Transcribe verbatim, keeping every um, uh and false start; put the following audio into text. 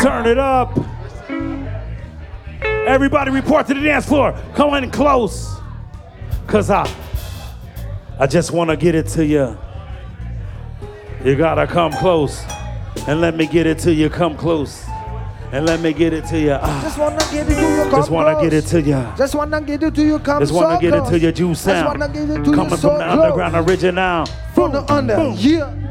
Turn it up. Everybody report to the dance floor. Come in close. Cause I, I just wanna get it to you. You gotta come close. And let me get it to you, come close. And let me get it to you. Ah. Just wanna get it to you, come Just wanna close. get it to you. Just wanna get it to you, come Just wanna so get it close. to your juice sound. Just wanna get it to Coming you so from the close. underground original. From the under, boom. yeah.